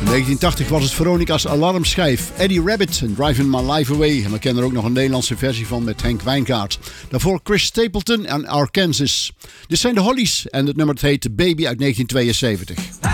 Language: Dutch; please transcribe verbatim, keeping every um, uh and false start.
negentien tachtig was het Veronica's alarmschijf. Eddie Rabbit en Driving My Life Away. En we kennen er ook nog een Nederlandse versie van met Henk Wijngaard. Daarvoor Chris Stapleton en Arkansas. Dit zijn de Hollies en het nummer dat heet Baby uit negentien tweeënzeventig.